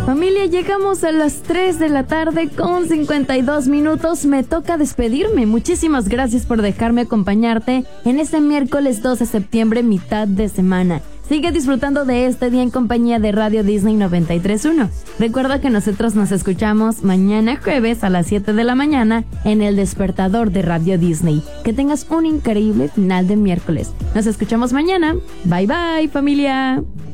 Familia, llegamos a las 3 de la tarde con 52 minutos. Me toca despedirme. Muchísimas gracias por dejarme acompañarte en este miércoles 2 de septiembre, mitad de semana. Sigue disfrutando de este día en compañía de Radio Disney 93.1. Recuerda que nosotros nos escuchamos mañana jueves a las 7 de la mañana en El Despertador de Radio Disney. Que tengas un increíble final de miércoles. Nos escuchamos mañana. Bye bye, familia.